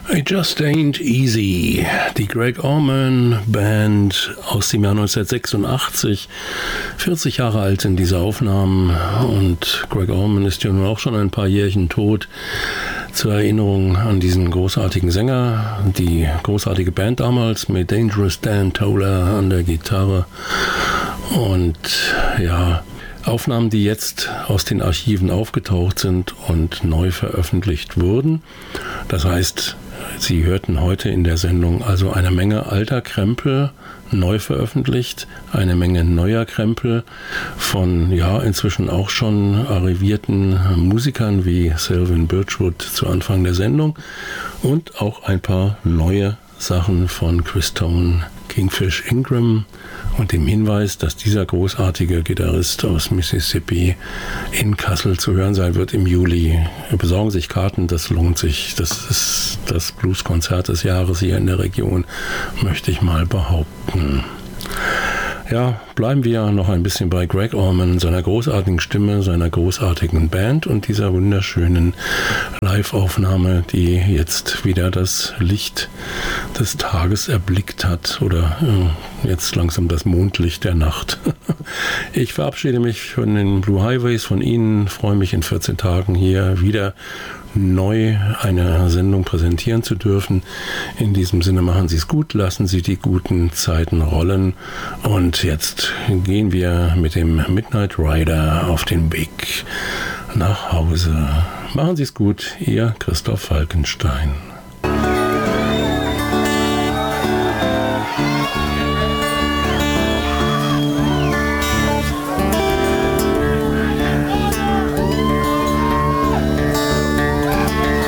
It Just Ain't Easy, die Greg Allman Band aus dem Jahr 1986, 40 Jahre alt sind diese Aufnahmen und Greg Allman ist ja nun auch schon ein paar Jährchen tot. Zur Erinnerung an diesen großartigen Sänger, die großartige Band damals mit Dangerous Dan Toller an der Gitarre und ja, Aufnahmen, die jetzt aus den Archiven aufgetaucht sind und neu veröffentlicht wurden. Das heißt, Sie hörten heute in der Sendung also eine Menge alter Krempel neu veröffentlicht, eine Menge neuer Krempel von ja inzwischen auch schon arrivierten Musikern wie Sylvan Birchwood zu Anfang der Sendung und auch ein paar neue Sachen von Chris Tone, Kingfish Ingram und dem Hinweis, dass dieser großartige Gitarrist aus Mississippi in Kassel zu hören sein wird im Juli. Besorgen sich Karten, das lohnt sich. Das ist das Blueskonzert des Jahres hier in der Region, möchte ich mal behaupten. Ja, bleiben wir noch ein bisschen bei Greg Allman, seiner großartigen Stimme, seiner großartigen Band und dieser wunderschönen Live-Aufnahme, die jetzt wieder das Licht des Tages erblickt hat oder jetzt langsam das Mondlicht der Nacht. Ich verabschiede mich von den Blue Highways, von Ihnen, freue mich in 14 Tagen hier wieder neu eine Sendung präsentieren zu dürfen. In diesem Sinne machen Sie es gut, lassen Sie die guten Zeiten rollen und jetzt gehen wir mit dem Midnight Rider auf den Weg nach Hause. Machen Sie es gut, Ihr Christoph Falkenstein.